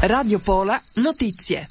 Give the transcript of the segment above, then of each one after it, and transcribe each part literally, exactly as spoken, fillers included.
Radio Pola Notizie.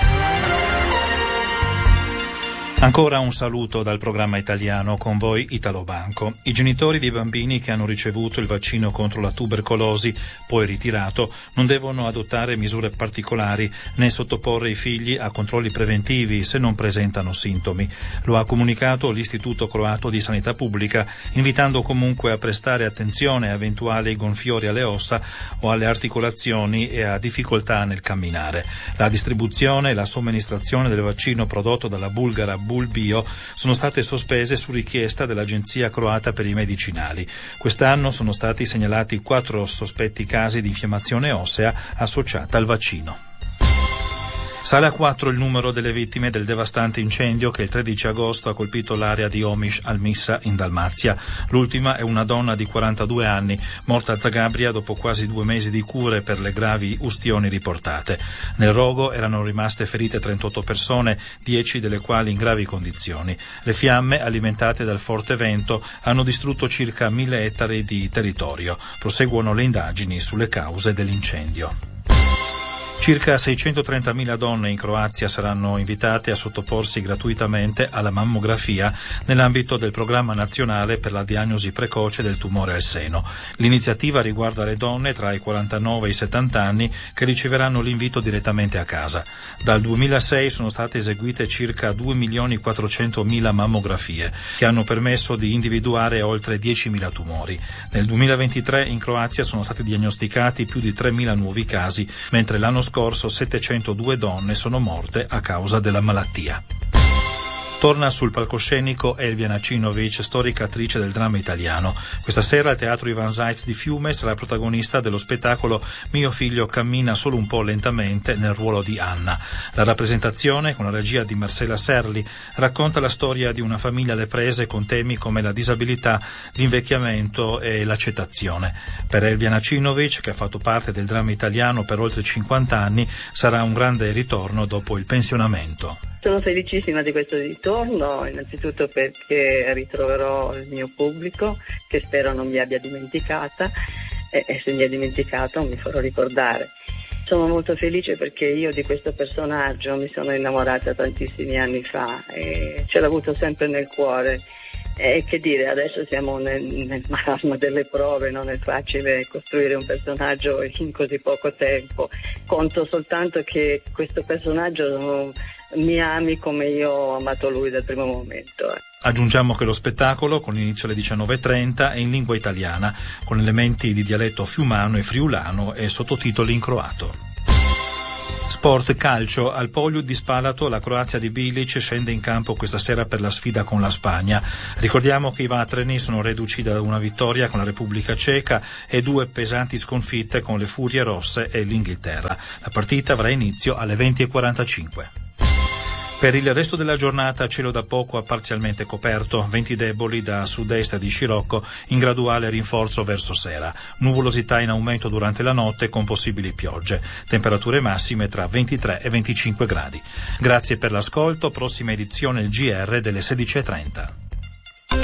Ancora un saluto dal programma italiano, con voi Italo Banco. I genitori dei bambini che hanno ricevuto il vaccino contro la tubercolosi, poi ritirato, non devono adottare misure particolari né sottoporre i figli a controlli preventivi se non presentano sintomi. Lo ha comunicato l'Istituto Croato di Sanità Pubblica, invitando comunque a prestare attenzione a eventuali gonfiori alle ossa o alle articolazioni e a difficoltà nel camminare. La distribuzione e la somministrazione del vaccino prodotto dalla bulgara Bulbio sono state sospese su richiesta dell'Agenzia croata per i medicinali. Quest'anno sono stati segnalati quattro sospetti casi di infiammazione ossea associata al vaccino. Sale a quattro il numero delle vittime del devastante incendio che il tredici agosto ha colpito l'area di Omiš al Missa in Dalmazia. L'ultima è una donna di quarantadue anni, morta a Zagabria dopo quasi due mesi di cure per le gravi ustioni riportate. Nel rogo erano rimaste ferite trentotto persone, dieci delle quali in gravi condizioni. Le fiamme, alimentate dal forte vento, hanno distrutto circa mille ettari di territorio. Proseguono le indagini sulle cause dell'incendio. Circa seicentotrentamila donne in Croazia saranno invitate a sottoporsi gratuitamente alla mammografia nell'ambito del programma nazionale per la diagnosi precoce del tumore al seno. L'iniziativa riguarda le donne tra i quarantanove e i settanta anni che riceveranno l'invito direttamente a casa. Dal duemilasei sono state eseguite circa due milioni quattrocentomila mammografie che hanno permesso di individuare oltre diecimila tumori. Nel duemilaventitré in Croazia sono stati diagnosticati più di tremila nuovi casi, mentre l'anno scorso settecentodue donne sono morte a causa della malattia. Torna sul palcoscenico Elvia Nacinovic, storica attrice del dramma italiano. Questa sera al Teatro Ivan Zajc di Fiume sarà protagonista dello spettacolo Mio figlio cammina solo un po' lentamente nel ruolo di Anna. La rappresentazione, con la regia di Marcella Serli, racconta la storia di una famiglia alle prese con temi come la disabilità, l'invecchiamento e l'accettazione. Per Elvia Nacinovic, che ha fatto parte del dramma italiano per oltre cinquanta anni, sarà un grande ritorno dopo il pensionamento. Sono felicissima di questo ritorno, innanzitutto perché ritroverò il mio pubblico, che spero non mi abbia dimenticata, e, e se mi ha dimenticato mi farò ricordare. Sono molto felice perché io di questo personaggio mi sono innamorata tantissimi anni fa e ce l'ho avuto sempre nel cuore. E che dire, adesso siamo nel, nel marasma delle prove, non è facile costruire un personaggio in così poco tempo. Conto soltanto che questo personaggio mi ami come io ho amato lui dal primo momento. Aggiungiamo che lo spettacolo, con inizio alle diciannove e trenta, è in lingua italiana, con elementi di dialetto fiumano e friulano e sottotitoli in croato. Sport calcio, al Poljud di Spalato la Croazia di Bilic scende in campo questa sera per la sfida con la Spagna. Ricordiamo che i vatreni sono reduci da una vittoria con la Repubblica Ceca e due pesanti sconfitte con le Furie Rosse e l'Inghilterra. La partita avrà inizio alle venti e quarantacinque. Per il resto della giornata cielo da poco a parzialmente coperto, venti deboli da sud-est di scirocco in graduale rinforzo verso sera, nuvolosità in aumento durante la notte con possibili piogge, temperature massime tra ventitré e venticinque gradi. Grazie per l'ascolto, prossima edizione il G R delle sedici e trenta.